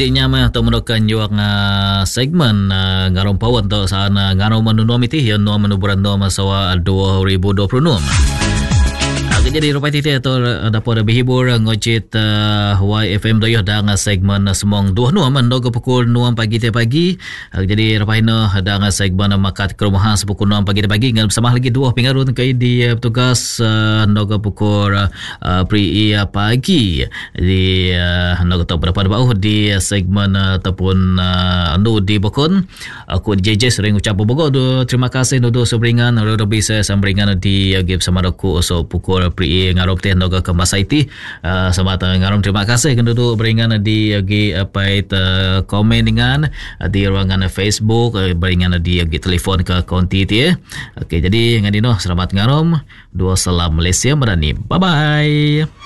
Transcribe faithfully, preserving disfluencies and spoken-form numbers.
adiknya mah atau menekan jual uh, segmen uh, ngarom pawan atau sana ngarom menunum itu yang nom menuburan nom sawa dua ribu dua puluh enam. Jadi rupai titi atau dapat berhibur ngocit uh, Y F M doyoh dang segmen semong dua nuam ando pukul nuam pagi te pagi. Jadi rupai no dang segmen makat ke rumah sepukul nuam pagi te pagi ngan bersama lagi dua pengarun kai di uh, petugas ando uh, pukul uh, pri uh, pagi. Jadi ando uh, tahu berapa bau di segmen uh, ataupun uh, ando di Bokon. Aku J J sering ucap bogo do terima kasih do sebringan ro bisa sambringan di uh, bersama aku so pukul pri ngarom teh noga ke masaiti uh, semata ngarom terima kasih kan duduk beringan di agi apa itu komen dengan di ruangan Facebook beringan di agi telefon ke konti dia. Okey jadi ngadino selamat ngarom dua salam Malaysia merani. Bye bye.